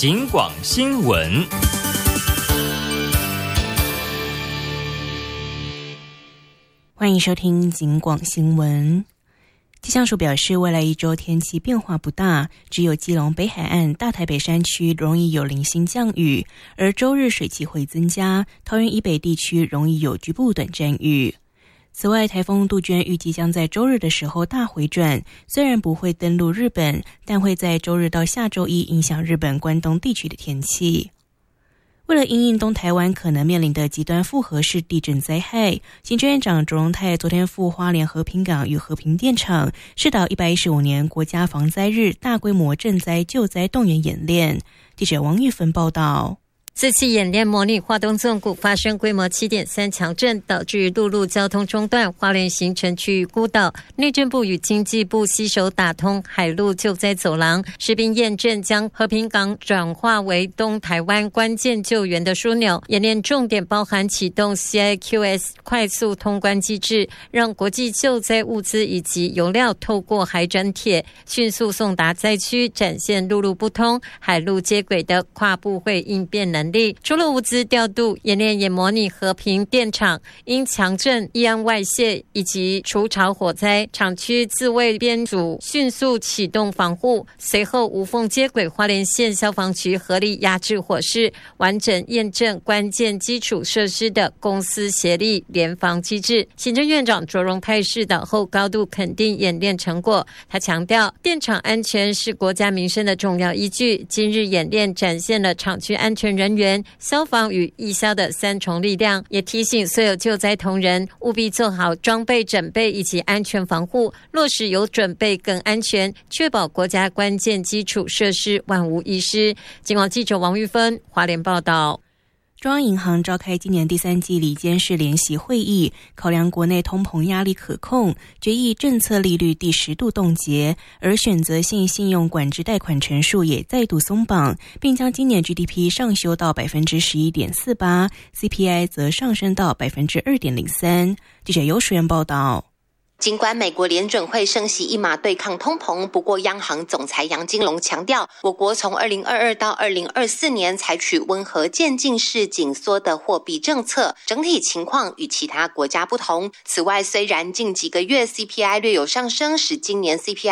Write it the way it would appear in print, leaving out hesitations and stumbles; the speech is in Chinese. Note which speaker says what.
Speaker 1: 警广新闻。
Speaker 2: 欢迎收听警广新闻。气象署表示，未来一周天气变化不大，只有基隆北海岸、大台北山区容易有零星降雨，而周日水汽会增加，桃园以北地区容易有局部短暂雨。此外，台风杜鹃预计将在周日的时候大回转，虽然不会登陆日本，但会在周日到下周一影响日本关东地区的天气。为了因应东台湾可能面临的极端复合式地震灾害，行政院长卓荣泰昨天赴花莲和平港与和平电厂视导115年国家防灾日大规模赈灾救灾动员演练。记者王玉芬报道。
Speaker 3: 这次演练模拟花东纵谷发生规模 7.3 强震，导致陆路交通中断，花莲行程区域孤岛。内政部与经济部携手打通海陆救灾走廊，实兵验证将和平港转化为东台湾关键救援的枢纽。演练重点包含启动 CIQS 快速通关机制，让国际救灾物资以及油料透过海转铁迅速送达灾区，展现陆路不通、海陆接轨的跨部会应变能力。除了物资调度，演练也模拟和平电厂因强震、议案外泄以及除潮火灾，厂区自卫编组迅速启动防护，随后无缝接轨花莲县消防局合力压制火势，完整验证关键基础设施的公私协力联防机制。行政院长卓荣泰视导后高度肯定演练成果，他强调电厂安全是国家民生的重要依据，今日演练展现了厂区安全人员、消防与义消的三重力量，也提醒所有救灾同仁务必做好装备整备以及安全防护，落实有准备更安全，确保国家关键基础设施万无一失。警广记者王玉芬花莲报道。
Speaker 2: 中央银行召开今年第3季理监事联席会议，考量国内通膨压力可控，决议政策利率第10度冻结，而选择性信用管制贷款成数也再度松绑，并将今年 GDP 上修到 11.48%， CPI 则上升到 2.03%。 记者尤淑媛报道。
Speaker 4: 尽管美国联准会升息一码对抗通膨，不过央行总裁杨金龙强调，我国从2022到2024年采取温和渐进式紧缩的货币政策，整体情况与其他国家不同。此外，虽然近几个月 CPI 略有上升，使今年 CPI